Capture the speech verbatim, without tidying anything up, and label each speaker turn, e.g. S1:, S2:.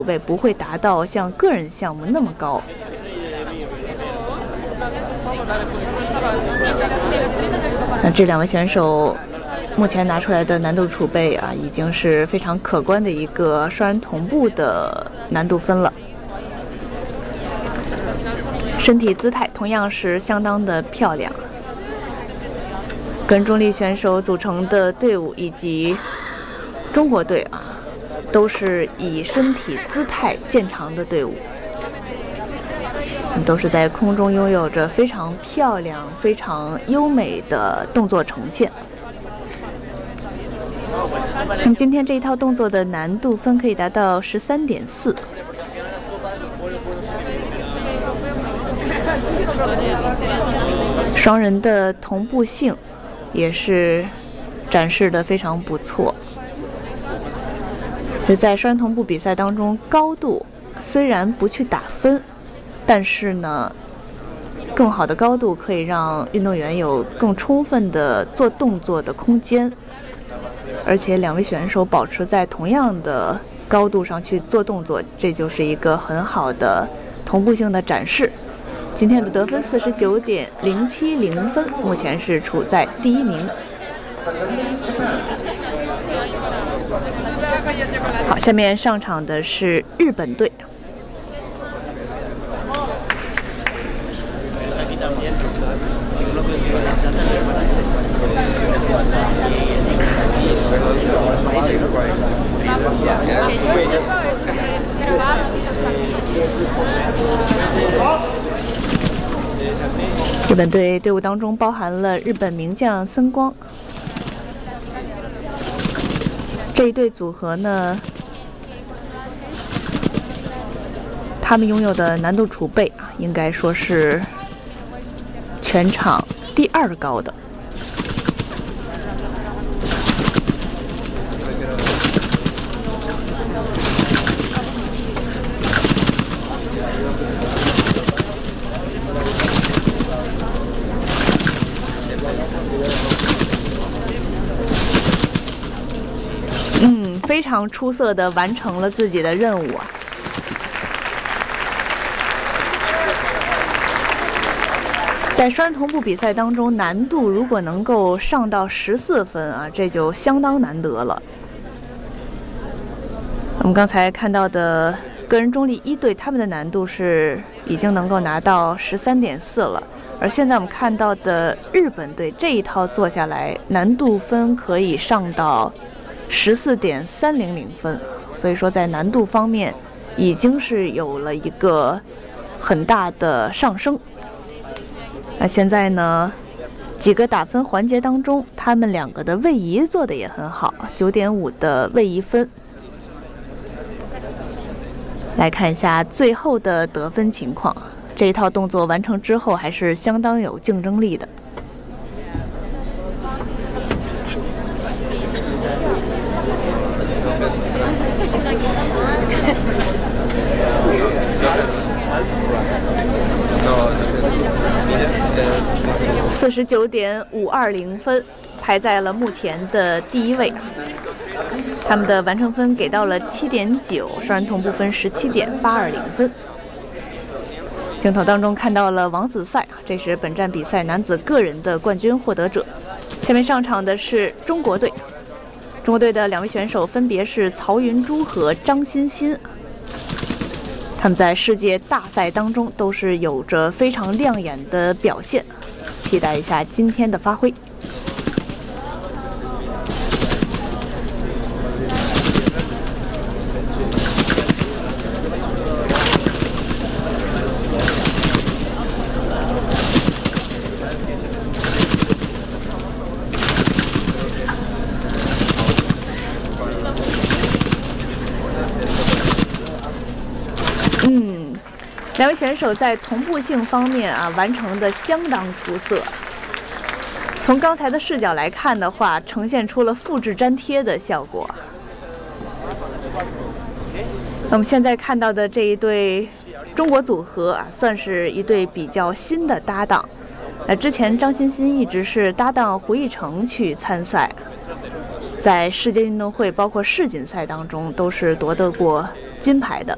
S1: 备不会达到像个人项目那么高。那这两位选手目前拿出来的难度储备啊，已经是非常可观的一个双人同步的难度分了。身体姿态同样是相当的漂亮。个人重力选手组成的队伍以及中国队啊，都是以身体姿态见长的队伍，都是在空中拥有着非常漂亮、非常优美的动作呈现。那么今天这一套动作的难度分可以达到十三点四。双人的同步性也是展示得非常不错。就在双人同步比赛当中，高度虽然不去打分，但是呢，更好的高度可以让运动员有更充分的做动作的空间，而且两位选手保持在同样的高度上去做动作，这就是一个很好的同步性的展示。今天的得分四十九点零七零分，目前是处在第一名。好，下面上场的是日本队。日本队队伍当中包含了日本名将森光。这一对组合呢，他们拥有的难度储备啊，应该说是全场第二高的。非常出色地完成了自己的任务啊！在双人同步比赛当中，难度如果能够上到十四分啊，这就相当难得了。我们刚才看到的个人中立一队，他们的难度是已经能够拿到十三点四了，而现在我们看到的日本队这一套做下来，难度分可以上到十四点三零零分，所以说在难度方面已经是有了一个很大的上升。那现在呢，几个打分环节当中，他们两个的位移做的也很好，九点五的位移分。来看一下最后的得分情况，这一套动作完成之后还是相当有竞争力的。四十九点五二零分，排在了目前的第一位。他们的完成分给到了七点九，双人同步分十七点八二零分。镜头当中看到了王子赛，这是本站比赛男子个人的冠军获得者。下面上场的是中国队，中国队的两位选手分别是曹云珠和张欣欣。他们在世界大赛当中都是有着非常亮眼的表现，期待一下今天的发挥。两位选手在同步性方面啊，完成的相当出色。从刚才的视角来看的话，呈现出了复制粘贴的效果。那么现在看到的这一对中国组合啊，算是一对比较新的搭档。那之前张欣欣一直是搭档胡一成去参赛，在世界运动会包括世锦赛当中都是夺得过金牌的。